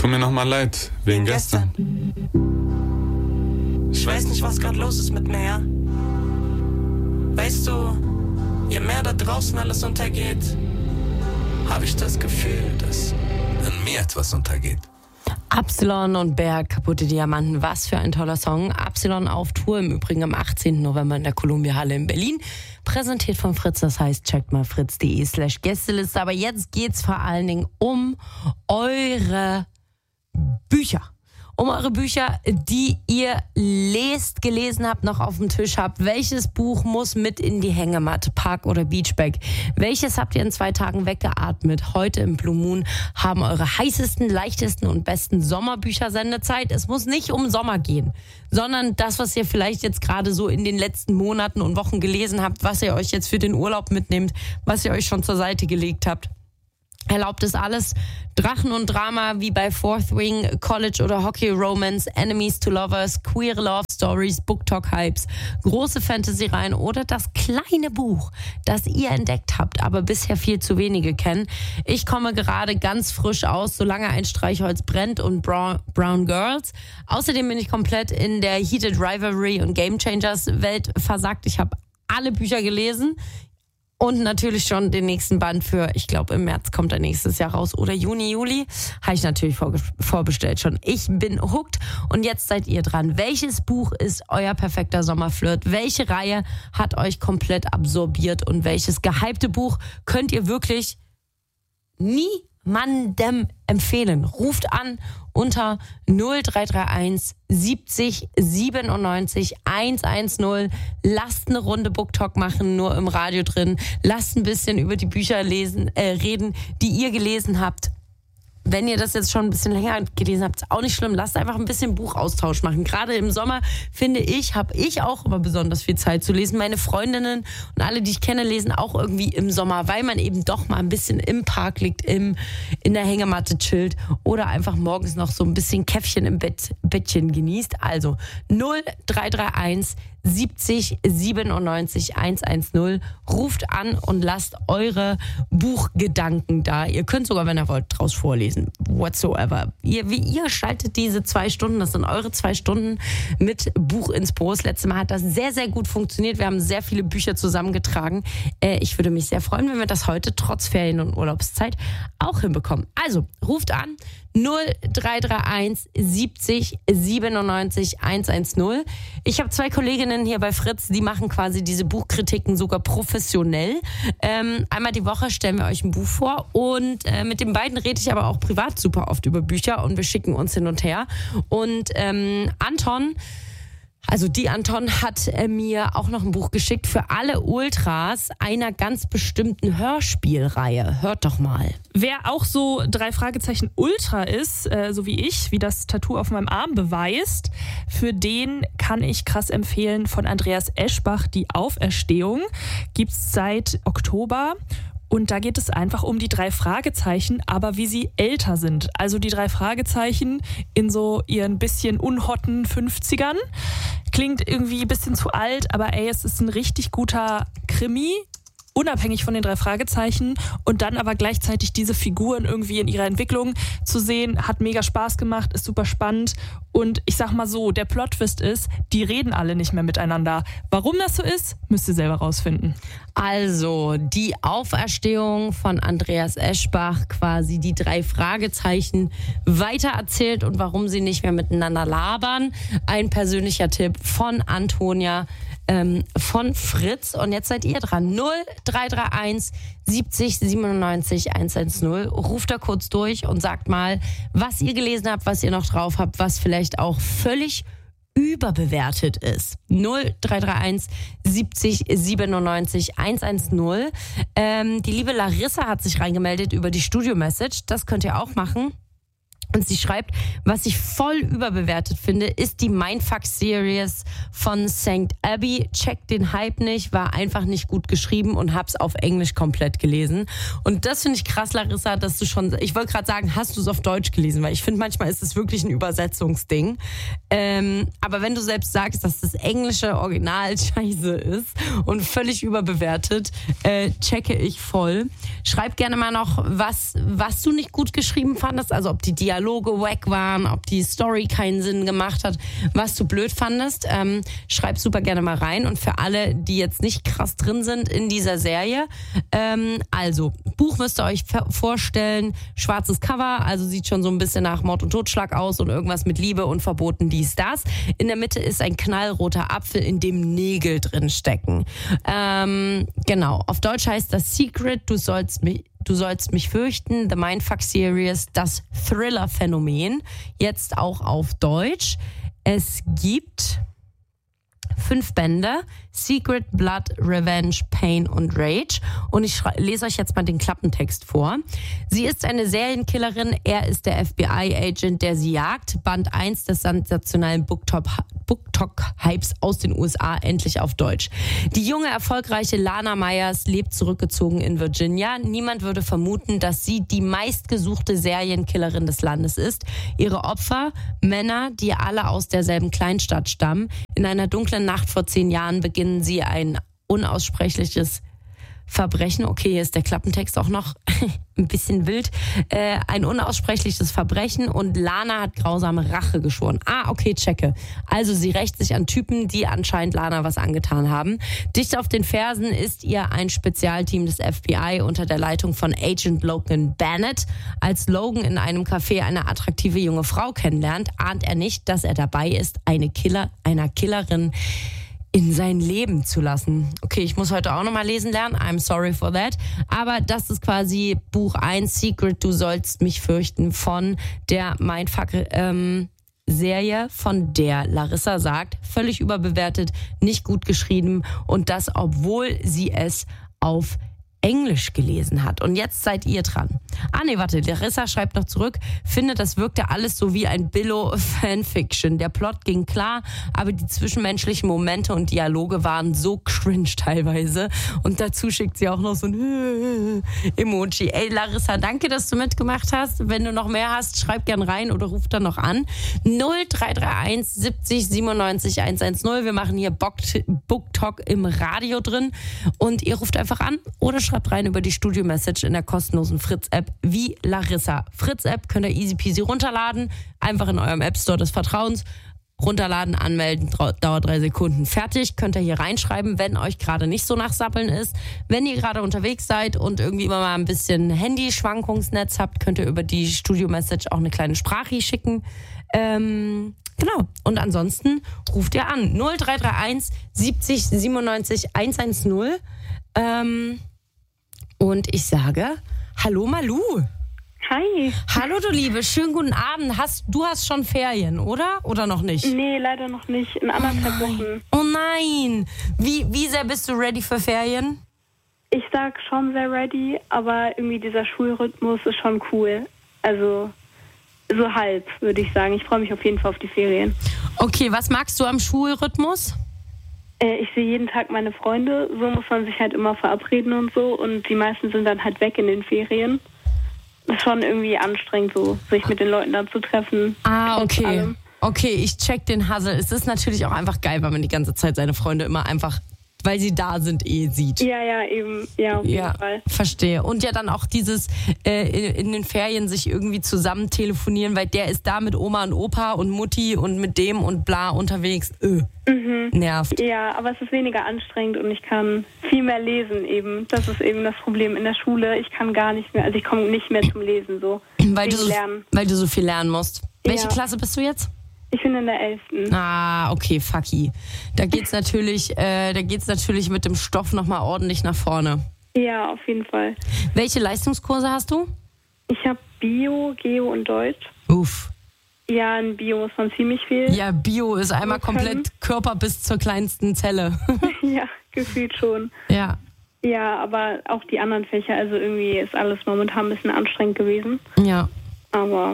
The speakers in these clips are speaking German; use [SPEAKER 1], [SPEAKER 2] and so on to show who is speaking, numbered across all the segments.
[SPEAKER 1] Tut mir nochmal leid, wegen gestern.
[SPEAKER 2] Ich weiß nicht, was gerade los ist mit mir, ja? Weißt du, je mehr da draußen alles untergeht, habe ich das Gefühl, dass an mir etwas untergeht.
[SPEAKER 3] Absilon und Berg, Kaputte Diamanten, was für ein toller Song. Absilon auf Tour, im Übrigen am 18. November in der Columbia Halle in Berlin. Präsentiert von Fritz, das heißt, checkt mal fritz.de/Gästeliste. Aber jetzt geht's vor allen Dingen um eure Bücher. Um eure Bücher, die ihr gelesen habt, noch auf dem Tisch habt. Welches Buch muss mit in die Hängematte, Park oder Beachbag? Welches habt ihr in 2 Tagen weggeatmet? Heute im Blue Moon haben eure heißesten, leichtesten und besten Sommerbücher Sendezeit. Es muss nicht um Sommer gehen, sondern das, was ihr vielleicht jetzt gerade so in den letzten Monaten und Wochen gelesen habt, was ihr euch jetzt für den Urlaub mitnehmt, was ihr euch schon zur Seite gelegt habt. Erlaubt es alles. Drachen und Drama wie bei Fourth Wing, College oder Hockey Romance, Enemies to Lovers, Queer Love Stories, Book Talk Hypes, große Fantasy-Reihen oder das kleine Buch, das ihr entdeckt habt, aber bisher viel zu wenige kennen. Ich komme gerade ganz frisch aus, Solange ein Streichholz brennt und Brown Girls. Außerdem bin ich komplett in der Heated Rivalry und Game Changers Welt versackt. Ich habe alle Bücher gelesen. Und natürlich schon den nächsten Band für, ich glaube im März kommt er nächstes Jahr raus oder Juni, Juli. Habe ich natürlich vorbestellt schon. Ich bin hooked und jetzt seid ihr dran. Welches Buch ist euer perfekter Sommerflirt? Welche Reihe hat euch komplett absorbiert? Und welches gehypte Buch könnt ihr wirklich niemandem empfehlen? Ruft an unter 0331 70 97 110. Lasst eine Runde Book Talk machen, nur im Radio drin. Lasst ein bisschen über die Bücher reden, die ihr gelesen habt. Wenn ihr das jetzt schon ein bisschen länger gelesen habt, ist auch nicht schlimm. Lasst einfach ein bisschen Buchaustausch machen. Gerade im Sommer, finde ich, habe ich auch immer besonders viel Zeit zu lesen. Meine Freundinnen und alle, die ich kenne, lesen auch irgendwie im Sommer, weil man eben doch mal ein bisschen im Park liegt, in der Hängematte chillt oder einfach morgens noch so ein bisschen Käffchen im Bettchen genießt. Also 0331 70 97 110. Ruft an und lasst eure Buchgedanken da. Ihr könnt sogar, wenn ihr wollt, draus vorlesen. Whatsoever. Ihr schaltet diese 2 Stunden, das sind eure 2 Stunden mit Buch ins Pro. Das letzte Mal hat das sehr, sehr gut funktioniert. Wir haben sehr viele Bücher zusammengetragen. Ich würde mich sehr freuen, wenn wir das heute trotz Ferien- und Urlaubszeit auch hinbekommen. Also, ruft an 0331 70 97 110. Ich habe 2 Kolleginnen hier bei Fritz, die machen quasi diese Buchkritiken sogar professionell. Einmal die Woche stellen wir euch ein Buch vor und mit den beiden rede ich aber auch privat super oft über Bücher und wir schicken uns hin und her. Und Anton hat mir auch noch ein Buch geschickt für alle Ultras einer ganz bestimmten Hörspielreihe. Hört doch mal.
[SPEAKER 4] Wer auch so 3 Fragezeichen Ultra ist, so wie ich, wie das Tattoo auf meinem Arm beweist, für den kann ich krass empfehlen von Andreas Eschbach, Die Auferstehung. Gibt's seit Oktober. Und da geht es einfach um die 3 Fragezeichen, aber wie sie älter sind. Also die 3 Fragezeichen in so ihren bisschen unhotten 50ern. Klingt irgendwie ein bisschen zu alt, aber es ist ein richtig guter Krimi, unabhängig von den 3 Fragezeichen und dann aber gleichzeitig diese Figuren irgendwie in ihrer Entwicklung zu sehen, hat mega Spaß gemacht, ist super spannend und ich sag mal so, der Plot-Twist ist, die reden alle nicht mehr miteinander. Warum das so ist, müsst ihr selber rausfinden.
[SPEAKER 3] Also, die Auferstehung von Andreas Eschbach, quasi die 3 Fragezeichen weitererzählt und warum sie nicht mehr miteinander labern. Ein persönlicher Tipp von Antonia, von Fritz. Und jetzt seid ihr dran. 0331 70 97 110. Ruft da kurz durch und sagt mal, was ihr gelesen habt, was ihr noch drauf habt, was vielleicht auch völlig überbewertet ist. 0331 70 97 110. Die liebe Larissa hat sich reingemeldet über die Studio-Message. Das könnt ihr auch machen. Und sie schreibt, was ich voll überbewertet finde, ist die Mindfuck-Series von St. Abbey. Checkt den Hype nicht, war einfach nicht gut geschrieben und hab's auf Englisch komplett gelesen. Und das finde ich krass, Larissa, dass du schon, ich wollte gerade sagen, hast du es auf Deutsch gelesen? Weil ich finde, manchmal ist es wirklich ein Übersetzungsding. Aber wenn du selbst sagst, dass das englische Original scheiße ist und völlig überbewertet, checke ich voll. Schreib gerne mal noch, was du nicht gut geschrieben fandest, also ob die Dialoge Dialoge wack waren, ob die Story keinen Sinn gemacht hat, was du blöd fandest. Schreib super gerne mal rein. Und für alle, die jetzt nicht krass drin sind in dieser Serie, also Buch müsst ihr euch vorstellen, schwarzes Cover, also sieht schon so ein bisschen nach Mord und Totschlag aus und irgendwas mit Liebe und Verboten, dies, das. In der Mitte ist ein knallroter Apfel, in dem Nägel drin stecken. Genau, auf Deutsch heißt das Secret, du sollst mich fürchten, The Mindfuck Series, das Thriller-Phänomen, jetzt auch auf Deutsch. Es gibt 5 Bände, Secret, Blood, Revenge, Pain und Rage. Und ich lese euch jetzt mal den Klappentext vor. Sie ist eine Serienkillerin, er ist der FBI-Agent, der sie jagt. Band 1 des sensationellen BookTok-Hypes aus den USA, endlich auf Deutsch. Die junge, erfolgreiche Lana Myers lebt zurückgezogen in Virginia. Niemand würde vermuten, dass sie die meistgesuchte Serienkillerin des Landes ist. Ihre Opfer, Männer, die alle aus derselben Kleinstadt stammen. In einer dunklen Nacht vor 10 Jahren beginnen sie ein unaussprechliches Verbrechen. Okay, hier ist der Klappentext auch noch ein bisschen wild. Ein unaussprechliches Verbrechen und Lana hat grausame Rache geschworen. Okay, checke. Also sie rächt sich an Typen, die anscheinend Lana was angetan haben. Dicht auf den Fersen ist ihr ein Spezialteam des FBI unter der Leitung von Agent Logan Bennett. Als Logan in einem Café eine attraktive junge Frau kennenlernt, ahnt er nicht, dass er dabei ist, einer Killerin in sein Leben zu lassen. Okay, ich muss heute auch nochmal lesen lernen. I'm sorry for that. Aber das ist quasi Buch 1, Secret, du sollst mich fürchten, von der Mindfuck-Serie, von der Larissa sagt, völlig überbewertet, nicht gut geschrieben und das, obwohl sie es auf Englisch gelesen hat. Und jetzt seid ihr dran. Larissa schreibt noch zurück, finde, das wirkte alles so wie ein Billo-Fanfiction. Der Plot ging klar, aber die zwischenmenschlichen Momente und Dialoge waren so cringe teilweise. Und dazu schickt sie auch noch so ein Emoji. Ey, Larissa, danke, dass du mitgemacht hast. Wenn du noch mehr hast, schreib gern rein oder ruf dann noch an. 0331 70 97 110. Wir machen hier BookTok im Radio drin. Und ihr ruft einfach an oder schreibt rein über die Studio-Message in der kostenlosen Fritz-App wie Larissa. Fritz-App könnt ihr easy peasy runterladen, einfach in eurem App-Store des Vertrauens. Runterladen, anmelden, dauert 3 Sekunden. Fertig, könnt ihr hier reinschreiben, wenn euch gerade nicht so nach Sappeln ist. Wenn ihr gerade unterwegs seid und irgendwie immer mal ein bisschen Handy-Schwankungsnetz habt, könnt ihr über die Studio-Message auch eine kleine Sprache schicken. Genau. Und ansonsten ruft ihr an. 0331 70 97 110. Und ich sage, hallo Malu.
[SPEAKER 5] Hi.
[SPEAKER 3] Hallo du Liebe, schönen guten Abend. Du hast schon Ferien, oder? Oder noch nicht?
[SPEAKER 5] Nee, leider noch nicht. In 1,5 Wochen.
[SPEAKER 3] Oh nein. Wie sehr bist du ready für Ferien?
[SPEAKER 5] Ich sag schon sehr ready, aber irgendwie dieser Schulrhythmus ist schon cool. Also so halb, würde ich sagen. Ich freue mich auf jeden Fall auf die Ferien.
[SPEAKER 3] Okay, was magst du am Schulrhythmus?
[SPEAKER 5] Ich sehe jeden Tag meine Freunde. So muss man sich halt immer verabreden und so. Und die meisten sind dann halt weg in den Ferien. Das ist schon irgendwie anstrengend, so sich mit den Leuten dann zu treffen.
[SPEAKER 3] Okay. Okay, ich check den Hustle. Es ist natürlich auch einfach geil, weil man die ganze Zeit seine Freunde immer einfach, weil sie da sind, sieht.
[SPEAKER 5] Ja, eben. Ja, auf jeden Fall.
[SPEAKER 3] Verstehe. Und ja dann auch dieses in den Ferien sich irgendwie zusammen telefonieren, weil der ist da mit Oma und Opa und Mutti und mit dem und bla unterwegs. Nervt.
[SPEAKER 5] Ja, aber es ist weniger anstrengend und ich kann viel mehr lesen eben. Das ist eben das Problem in der Schule. Ich kann gar nicht mehr, also ich komme nicht mehr zum Lesen so.
[SPEAKER 3] Weil du so viel lernen musst. Welche Klasse bist du jetzt?
[SPEAKER 5] Ich bin in der 11.
[SPEAKER 3] Okay, fucky. Da geht's natürlich mit dem Stoff nochmal ordentlich nach vorne.
[SPEAKER 5] Ja, auf jeden Fall.
[SPEAKER 3] Welche Leistungskurse hast du?
[SPEAKER 5] Ich habe Bio, Geo und Deutsch.
[SPEAKER 3] Uff.
[SPEAKER 5] Ja, in Bio muss man ziemlich viel.
[SPEAKER 3] Ja, Bio ist einmal komplett Körper bis zur kleinsten Zelle.
[SPEAKER 5] Ja, gefühlt schon.
[SPEAKER 3] Ja.
[SPEAKER 5] Ja, aber auch die anderen Fächer, also irgendwie ist alles momentan ein bisschen anstrengend gewesen.
[SPEAKER 3] Ja.
[SPEAKER 5] Aber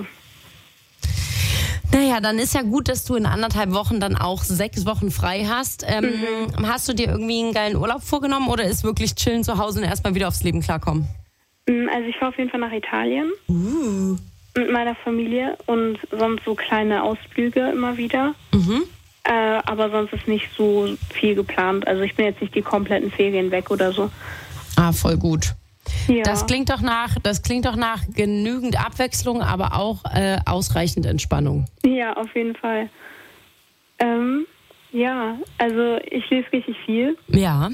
[SPEAKER 3] naja, dann ist ja gut, dass du in 1,5 Wochen dann auch 6 Wochen frei hast. Hast du dir irgendwie einen geilen Urlaub vorgenommen oder ist wirklich chillen zu Hause und erstmal wieder aufs Leben klarkommen?
[SPEAKER 5] Also ich fahre auf jeden Fall nach Italien mit meiner Familie und sonst so kleine Ausflüge immer wieder. Aber sonst ist nicht so viel geplant. Also ich bin jetzt nicht die kompletten Ferien weg oder so.
[SPEAKER 3] Voll gut.
[SPEAKER 5] Ja.
[SPEAKER 3] Das klingt doch nach genügend Abwechslung, aber auch ausreichend Entspannung.
[SPEAKER 5] Ja, auf jeden Fall. Ja, also ich lese richtig viel.
[SPEAKER 3] Ja.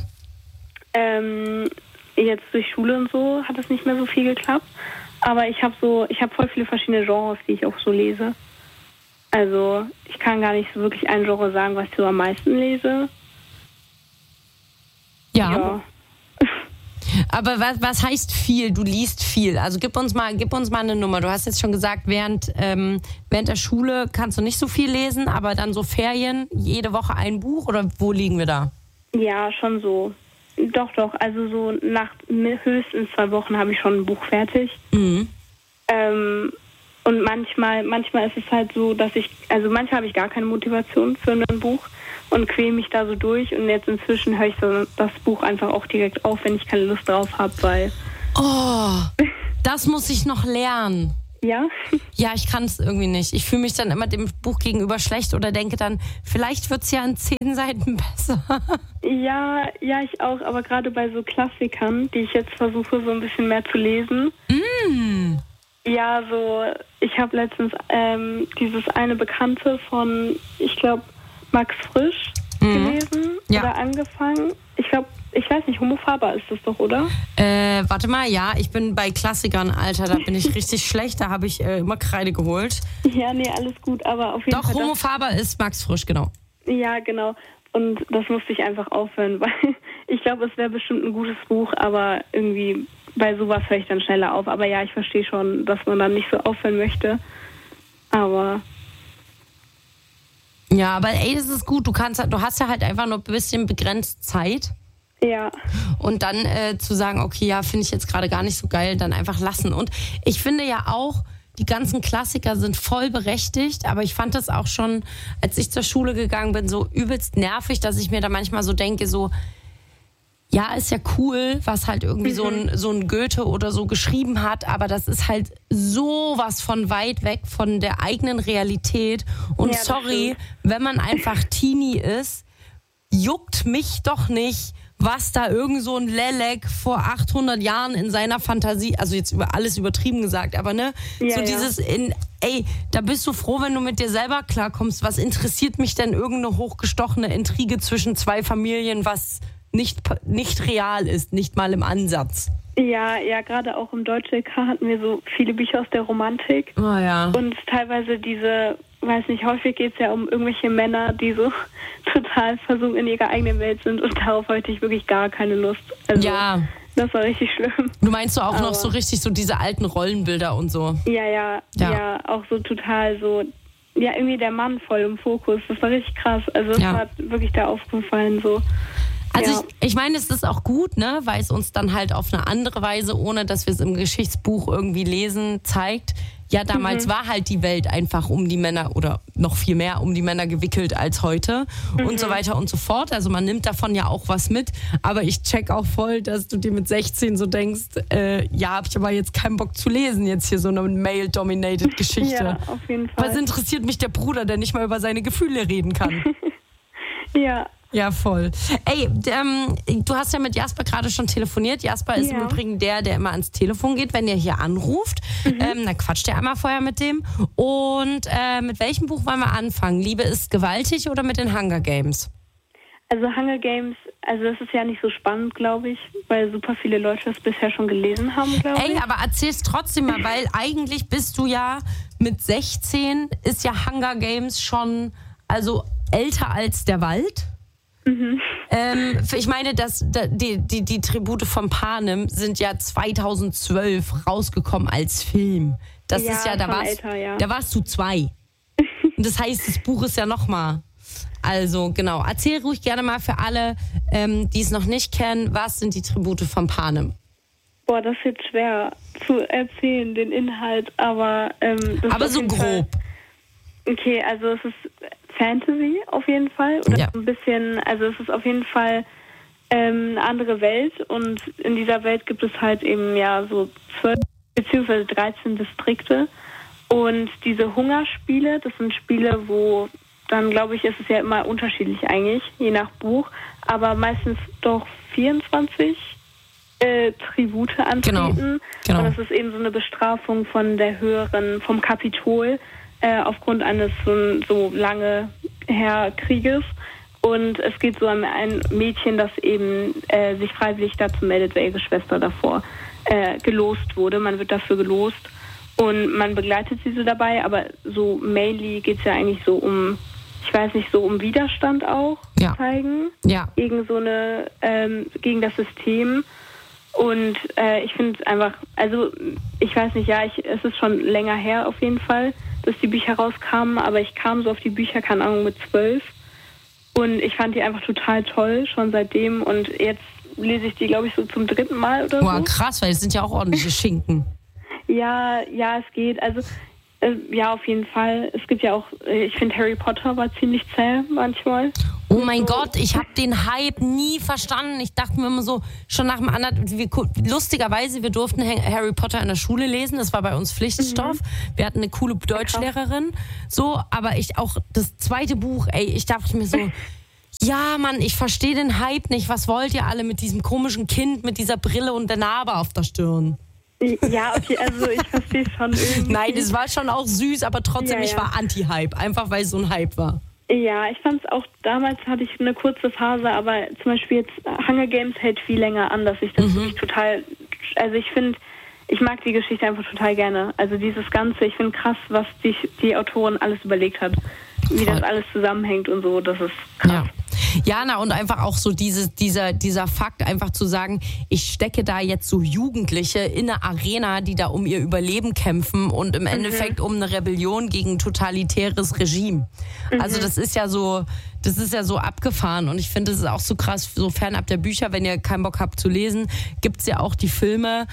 [SPEAKER 5] Jetzt durch Schule und so hat es nicht mehr so viel geklappt. Aber ich habe voll viele verschiedene Genres, die ich auch so lese. Also ich kann gar nicht so wirklich ein Genre sagen, was ich so am meisten lese.
[SPEAKER 3] Ja. Aber was heißt viel? Du liest viel. Also gib uns mal eine Nummer. Du hast jetzt schon gesagt, während der Schule kannst du nicht so viel lesen, aber dann so Ferien, jede Woche ein Buch oder wo liegen wir da?
[SPEAKER 5] Ja, schon so. Doch. Also so nach höchstens 2 Wochen habe ich schon ein Buch fertig.
[SPEAKER 3] Mhm.
[SPEAKER 5] Und manchmal ist es halt so, dass manchmal habe ich gar keine Motivation für ein Buch und quäle mich da so durch. Und jetzt inzwischen höre ich so das Buch einfach auch direkt auf, wenn ich keine Lust drauf habe, weil...
[SPEAKER 3] Oh, das muss ich noch lernen.
[SPEAKER 5] Ja?
[SPEAKER 3] Ja, ich kann es irgendwie nicht. Ich fühle mich dann immer dem Buch gegenüber schlecht oder denke dann, vielleicht wird es ja in 10 Seiten besser.
[SPEAKER 5] Ja, ich auch. Aber gerade bei so Klassikern, die ich jetzt versuche, so ein bisschen mehr zu lesen.
[SPEAKER 3] Mm.
[SPEAKER 5] Ja, so, ich habe letztens dieses eine Bekannte von, ich glaube, Max Frisch gelesen oder angefangen. Ich weiß nicht, Homo Faber ist das doch, oder?
[SPEAKER 3] Warte mal, ja, ich bin bei Klassikern, Alter, da bin ich richtig schlecht, da habe ich immer Kreide geholt.
[SPEAKER 5] Ja, nee, alles gut, aber auf jeden Fall...
[SPEAKER 3] Doch, Homo Faber ist Max Frisch, genau.
[SPEAKER 5] Ja, genau. Und das musste ich einfach aufhören, weil ich glaube, es wäre bestimmt ein gutes Buch, aber irgendwie bei sowas höre ich dann schneller auf. Aber ja, ich verstehe schon, dass man dann nicht so aufhören möchte. Aber...
[SPEAKER 3] Ja, aber ey, das ist gut, du hast ja halt einfach nur ein bisschen begrenzt Zeit.
[SPEAKER 5] Ja.
[SPEAKER 3] Und dann zu sagen, okay, ja, finde ich jetzt gerade gar nicht so geil, dann einfach lassen. Und ich finde ja auch, die ganzen Klassiker sind voll berechtigt, aber ich fand das auch schon, als ich zur Schule gegangen bin, so übelst nervig, dass ich mir da manchmal so denke, so, ja, ist ja cool, was halt irgendwie so ein Goethe oder so geschrieben hat, aber das ist halt sowas von weit weg von der eigenen Realität. Und ja, sorry, wenn man einfach Teenie ist, juckt mich doch nicht, was da irgend so ein Lelek vor 800 Jahren in seiner Fantasie, also jetzt über alles übertrieben gesagt, aber ne, ja, so dieses da bist du froh, wenn du mit dir selber klarkommst. Was interessiert mich denn irgendeine hochgestochene Intrige zwischen 2 Familien, was nicht real ist, nicht mal im Ansatz?
[SPEAKER 5] Ja, gerade auch im Deutsch-LK hatten wir so viele Bücher aus der Romantik.
[SPEAKER 3] Oh, ja.
[SPEAKER 5] Und teilweise häufig geht es ja um irgendwelche Männer, die so total versunken in ihrer eigenen Welt sind und darauf hatte ich wirklich gar keine Lust. Also,
[SPEAKER 3] ja.
[SPEAKER 5] Das war richtig schlimm.
[SPEAKER 3] Du meinst so auch noch so richtig so diese alten Rollenbilder und so?
[SPEAKER 5] Ja, auch so total so, ja, irgendwie der Mann voll im Fokus. Das war richtig krass. Also es hat wirklich da aufgefallen so.
[SPEAKER 3] Also ich meine, es ist auch gut, ne, weil es uns dann halt auf eine andere Weise, ohne dass wir es im Geschichtsbuch irgendwie lesen, zeigt. Ja, damals war halt die Welt einfach um die Männer oder noch viel mehr um die Männer gewickelt als heute und so weiter und so fort. Also man nimmt davon ja auch was mit. Aber ich check auch voll, dass du dir mit 16 so denkst, hab ich aber jetzt keinen Bock zu lesen, jetzt hier so eine male-dominated Geschichte.
[SPEAKER 5] Ja, auf jeden Fall.
[SPEAKER 3] Was interessiert mich der Bruder, der nicht mal über seine Gefühle reden kann?
[SPEAKER 5] Ja.
[SPEAKER 3] Ja, voll. Ey, du hast ja mit Jasper gerade schon telefoniert. Jasper ist im Übrigen der immer ans Telefon geht, wenn ihr hier anruft. Dann quatscht ihr einmal vorher mit dem. Und mit welchem Buch wollen wir anfangen? Liebe ist gewaltig oder mit den Hunger Games?
[SPEAKER 5] Also Hunger Games, also das ist ja nicht so spannend, glaube ich, weil super viele Leute das bisher schon gelesen haben, glaube ich.
[SPEAKER 3] Ey, aber erzähl's trotzdem mal, weil eigentlich bist du ja mit 16, ist ja Hunger Games schon älter als der Wald. Ich meine, die Tribute von Panem sind ja 2012 rausgekommen als Film. Das ist ja, da warst du 2. Und das heißt, das Buch ist ja nochmal. Also genau, erzähl ruhig gerne mal für alle, die es noch nicht kennen, was sind die Tribute von Panem?
[SPEAKER 5] Boah, das ist jetzt schwer zu erzählen, den Inhalt, aber...
[SPEAKER 3] aber so grob.
[SPEAKER 5] Okay, also es ist Fantasy auf jeden Fall. Oder ein bisschen, also es ist auf jeden Fall eine andere Welt und in dieser Welt gibt es halt eben so 12 bzw. 13 Distrikte und diese Hungerspiele, das sind Spiele, wo dann, glaube ich, ist es ja immer unterschiedlich eigentlich, je nach Buch, aber meistens doch 24 Tribute antreten.
[SPEAKER 3] Genau.
[SPEAKER 5] Und das ist eben so eine Bestrafung vom Kapitol aufgrund eines so lange her Krieges. Und es geht so um ein Mädchen, das eben sich freiwillig dazu meldet, weil ihre Schwester davor gelost wurde. Man wird dafür gelost und man begleitet sie so dabei, aber so mainly geht es ja eigentlich so um Widerstand auch zeigen gegen gegen das System. Und ich finde es einfach, also ich weiß nicht, es ist schon länger her auf jeden Fall, dass die Bücher rauskamen, aber ich kam so auf die Bücher, keine Ahnung, mit 12 und ich fand die einfach total toll, schon seitdem, und jetzt lese ich die, glaube ich, so zum 3. Mal oder so.
[SPEAKER 3] Boah, krass, weil es sind ja auch ordentliche Schinken.
[SPEAKER 5] Ja, es geht, also auf jeden Fall. Es gibt ja auch, ich finde Harry Potter war ziemlich zäh manchmal.
[SPEAKER 3] Oh mein Gott, ich habe den Hype nie verstanden. Ich dachte mir immer so, schon nach dem anderen, lustigerweise, wir durften Harry Potter in der Schule lesen, das war bei uns Pflichtstoff. Wir hatten eine coole Deutschlehrerin, so, aber das 2. Buch, ich dachte mir so, ja Mann, ich verstehe den Hype nicht, was wollt ihr alle mit diesem komischen Kind, mit dieser Brille und der Narbe auf der Stirn?
[SPEAKER 5] Ja, okay, also ich verstehe es schon irgendwie.
[SPEAKER 3] Nein, es war schon auch süß, aber trotzdem, ich war Anti-Hype, einfach weil es so ein Hype war.
[SPEAKER 5] Ja, ich fand es auch, damals hatte ich eine kurze Phase, aber zum Beispiel jetzt Hunger Games hält viel länger an, dass ich das wirklich total, also ich mag die Geschichte einfach total gerne. Also dieses Ganze, ich finde krass, was die Autorin alles überlegt hat, wie das alles zusammenhängt und so, das ist krass.
[SPEAKER 3] Ja, und einfach auch so dieser Fakt, einfach zu sagen, ich stecke da jetzt so Jugendliche in eine Arena, die da um ihr Überleben kämpfen und im Endeffekt um eine Rebellion gegen totalitäres Regime. Also das ist ja so abgefahren, und ich finde, das ist auch so krass, so fernab der Bücher, wenn ihr keinen Bock habt zu lesen, gibt's ja auch die Filme,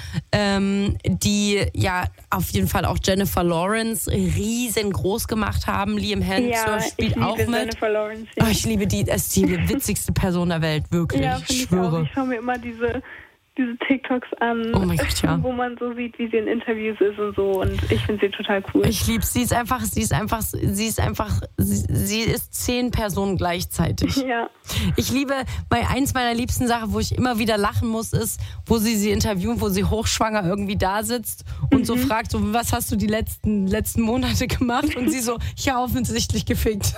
[SPEAKER 3] die ja auf jeden Fall auch Jennifer Lawrence riesengroß gemacht haben. Liam Hemsworth spielt auch mit.
[SPEAKER 5] Jennifer Lawrence,
[SPEAKER 3] ja. Oh, ich liebe die, es ist die witzigste Person der Welt, wirklich.
[SPEAKER 5] Ja,
[SPEAKER 3] ich schwöre.
[SPEAKER 5] Ich schaue mir immer diese TikToks an,
[SPEAKER 3] oh mein Gott, ja,
[SPEAKER 5] wo man so sieht, wie sie in Interviews ist und so, und ich finde sie total cool.
[SPEAKER 3] Ich liebe sie. Sie ist 10 Personen gleichzeitig.
[SPEAKER 5] Ja.
[SPEAKER 3] Ich liebe, eins meiner liebsten Sachen, wo ich immer wieder lachen muss, ist, wo sie interviewen, wo sie hochschwanger irgendwie da sitzt und so fragt, so, was hast du die letzten Monate gemacht? Und sie so, ja, offensichtlich gefickt.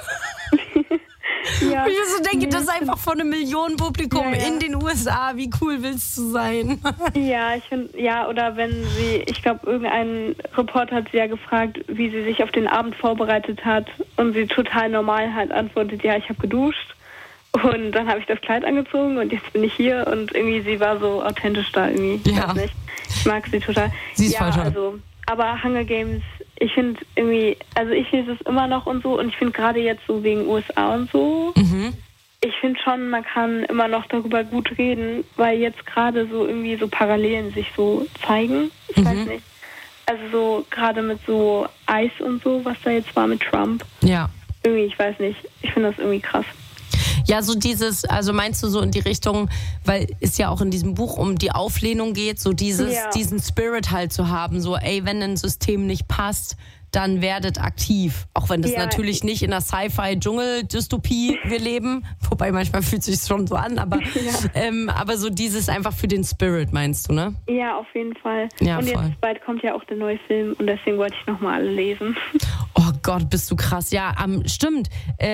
[SPEAKER 5] Ja.
[SPEAKER 3] Und ich so denke, das ist einfach von einem Millionenpublikum in den USA. Wie cool willst du sein?
[SPEAKER 5] Ja, ich finde, oder wenn ich glaube, irgendein Reporter hat sie ja gefragt, wie sie sich auf den Abend vorbereitet hat, und sie total normal hat antwortet, ja, ich habe geduscht und dann habe ich das Kleid angezogen und jetzt bin ich hier, und irgendwie sie war so authentisch da irgendwie. Ich weiß nicht. Ich mag sie total.
[SPEAKER 3] Sie ist voll toll.
[SPEAKER 5] Also, aber Hunger Games, ich finde irgendwie, also ich lese es immer noch und so, und ich finde gerade jetzt so wegen USA und so, ich finde schon, man kann immer noch darüber gut reden, weil jetzt gerade so irgendwie so Parallelen sich so zeigen. Ich weiß nicht. Also so gerade mit so Eis und so, was da jetzt war mit Trump.
[SPEAKER 3] Ja.
[SPEAKER 5] Irgendwie, ich weiß nicht. Ich finde das irgendwie krass.
[SPEAKER 3] Ja, so also meinst du so in die Richtung, weil es ja auch in diesem Buch um die Auflehnung geht, so diesen Spirit halt zu haben, so wenn ein System nicht passt, dann werdet aktiv. Auch wenn das natürlich nicht in einer Sci-Fi-Dschungel-Dystopie wir leben, wobei manchmal fühlt es sich schon so an, aber so dieses einfach für den Spirit, meinst du, ne?
[SPEAKER 5] Ja, auf jeden Fall.
[SPEAKER 3] Ja,
[SPEAKER 5] und
[SPEAKER 3] voll.
[SPEAKER 5] Jetzt bald kommt ja auch der neue Film, und deswegen wollte ich nochmal alle lesen.
[SPEAKER 3] Oh Gott, bist du krass. Ja, stimmt.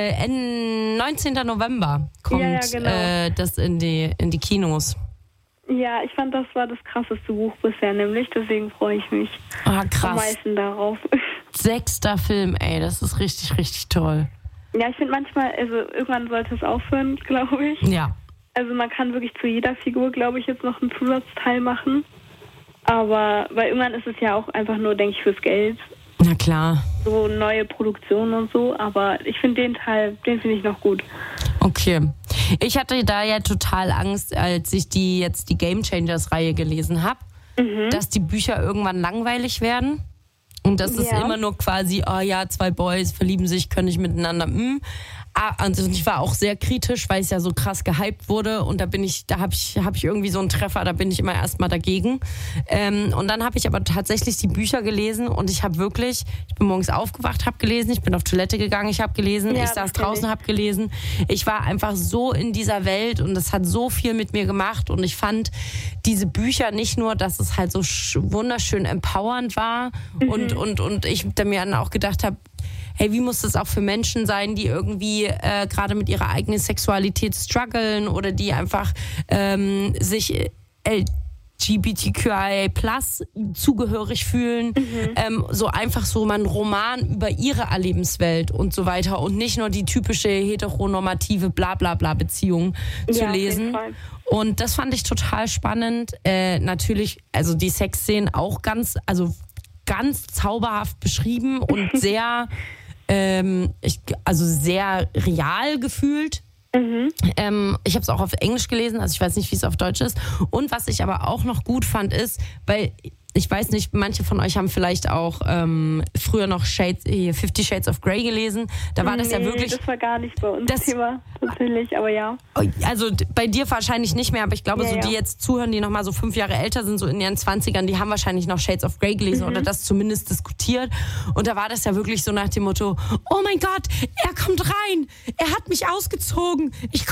[SPEAKER 3] 19. November kommt
[SPEAKER 5] genau.
[SPEAKER 3] Das in die Kinos.
[SPEAKER 5] Ja, ich fand, das war das krasseste Buch bisher, nämlich. Deswegen freue ich mich
[SPEAKER 3] krass.
[SPEAKER 5] am meisten darauf.
[SPEAKER 3] 6. Film, das ist richtig, richtig toll.
[SPEAKER 5] Ja, ich finde manchmal, also irgendwann sollte es aufhören, glaube ich.
[SPEAKER 3] Ja.
[SPEAKER 5] Also man kann wirklich zu jeder Figur, glaube ich, jetzt noch einen Zusatzteil machen. Aber, weil irgendwann ist es ja auch einfach nur, denke ich, fürs Geld.
[SPEAKER 3] Na klar.
[SPEAKER 5] So neue Produktionen und so, aber ich finde den Teil, den finde ich noch gut.
[SPEAKER 3] Okay. Ich hatte da ja total Angst, als ich die Game Changers-Reihe gelesen habe, dass die Bücher irgendwann langweilig werden. Und das ist immer nur quasi, 2 Boys verlieben sich, können nicht miteinander. also ich war auch sehr kritisch, weil es ja so krass gehypt wurde und da habe ich irgendwie so einen Treffer, da bin ich immer erstmal dagegen. Und dann habe ich aber tatsächlich die Bücher gelesen und ich bin morgens aufgewacht, habe gelesen, ich bin auf Toilette gegangen, ich habe gelesen, ich saß draußen, habe gelesen. Ich war einfach so in dieser Welt und es hat so viel mit mir gemacht und ich fand diese Bücher nicht nur, dass es halt so wunderschön empowernd war und ich mir dann auch gedacht habe, hey, wie muss das auch für Menschen sein, die irgendwie gerade mit ihrer eigenen Sexualität strugglen oder die einfach sich LGBTQIA+ zugehörig fühlen, so einfach so mal einen Roman über ihre Erlebenswelt und so weiter und nicht nur die typische heteronormative Blablabla-Beziehung zu lesen. Und das fand ich total spannend. Natürlich, also die Sexszenen auch ganz zauberhaft beschrieben und sehr sehr real gefühlt. Ich habe es auch auf Englisch gelesen, also ich weiß nicht, wie es auf Deutsch ist. Und was ich aber auch noch gut fand ist, weil ich weiß nicht, manche von euch haben vielleicht auch früher noch 50 Shades of Grey gelesen. Da war das ja wirklich...
[SPEAKER 5] das war gar nicht bei uns das Thema, tatsächlich, aber ja.
[SPEAKER 3] Also bei dir wahrscheinlich nicht mehr, aber ich glaube, die jetzt zuhören, die noch mal so 5 Jahre älter sind, so in ihren 20ern, die haben wahrscheinlich noch Shades of Grey gelesen oder das zumindest diskutiert. Und da war das ja wirklich so nach dem Motto, oh mein Gott, er kommt rein, er hat mich ausgezogen, ich